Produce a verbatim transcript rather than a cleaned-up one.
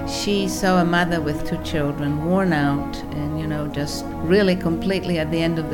she saw a mother with two children, worn out and, you know, just really completely at the end of